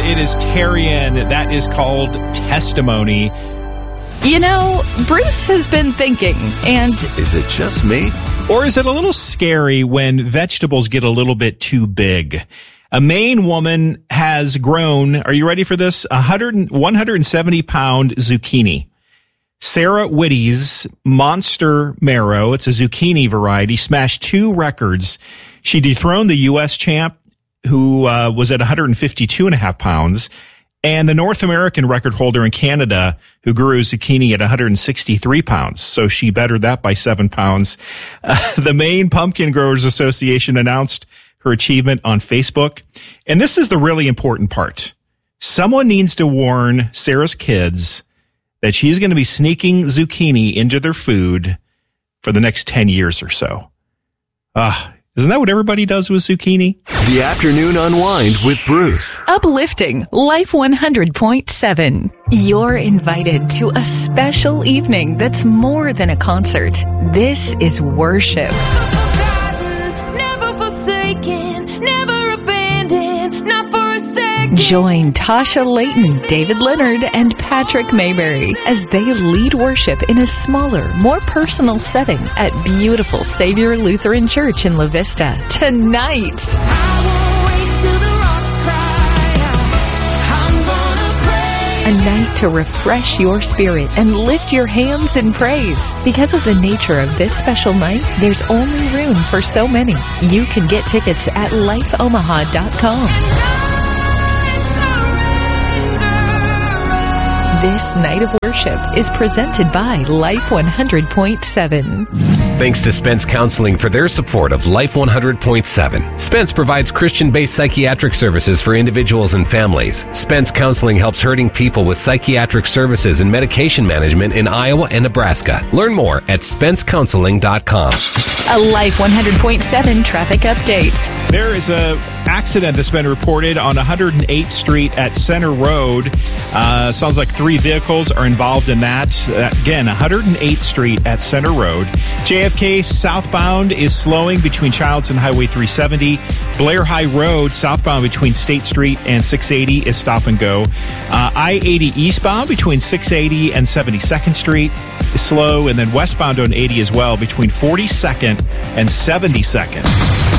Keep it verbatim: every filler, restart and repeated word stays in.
It is Tarian. That is called Testimony. You know, Bruce has been thinking, and... Is it just me? Or is it a little scary when vegetables get a little bit too big? A Maine woman has grown, are you ready for this? one hundred, one hundred seventy pound zucchini. Sarah Whitty's Monster Marrow, it's a zucchini variety, smashed two records. She dethroned the U S champ, who uh, was at one hundred fifty-two and a half pounds, and the North American record holder in Canada, who grew zucchini at one hundred sixty-three pounds. So she bettered that by seven pounds. Uh, the Maine Pumpkin Growers Association announced her achievement on Facebook. And this is the really important part. Someone needs to warn Sarah's kids that she's going to be sneaking zucchini into their food for the next ten years or so. Ah, uh, isn't that what everybody does with zucchini? The Afternoon Unwind with Bruce. Uplifting Life one hundred point seven. You're invited to a special evening that's more than a concert. This is worship. Never forsaken, never abandoned, not for a second. Join Tasha Layton, David Leonard, and Patrick Mayberry as they lead worship in a smaller, more personal setting at beautiful Savior Lutheran Church in La Vista tonight. I won't wait till the rocks cry out. I'm gonna pray. A night to refresh your spirit and lift your hands in praise. Because of the nature of this special night, there's only room for so many. You can get tickets at life omaha dot com. This night of worship is presented by Life one hundred point seven. Thanks to Spence Counseling for their support of Life one hundred point seven. Spence provides Christian-based psychiatric services for individuals and families. Spence Counseling helps hurting people with psychiatric services and medication management in Iowa and Nebraska. Learn more at spence counseling dot com. A Life one hundred point seven traffic update. There is a accident that's been reported on one hundred eighth Street at Center Road. Uh, sounds like three vehicles are involved in that. Uh, again, one hundred eighth Street at Center Road. J F K southbound is slowing between Childs and Highway three seventy. Blair High Road southbound between State Street and six eighty is stop and go. Uh, I eighty eastbound between six eighty and seventy-second Street is slow. And then westbound on eighty as well between forty-second and seventy-second.